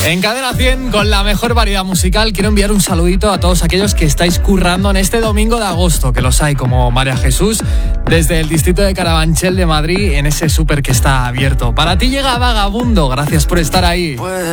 En Cadena 100, con la mejor variedad musical, quiero enviar un saludito a todos aquellos que estáis currando en este domingo de agosto, que los hay, como María Jesús, desde el distrito de Carabanchel de Madrid, en ese súper que está abierto. Para ti llega Vagabundo, gracias por estar ahí.